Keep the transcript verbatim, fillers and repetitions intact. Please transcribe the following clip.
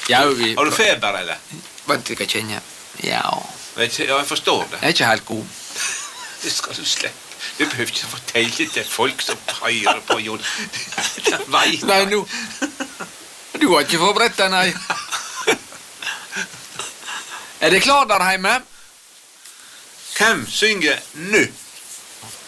Ja, vi... Har du feber, eller? Vent, jeg kan kjenne. Ja. Vet, ja, jeg forstår det. Jeg er ikke helt god. Det skal du slippe. Du behøver ikke fortelle det til folk som hører på, Jon. Det vet Nei, nå... Du har ikke forberedt deg, nei. Er det klar der hjemme? Hvem synger nu?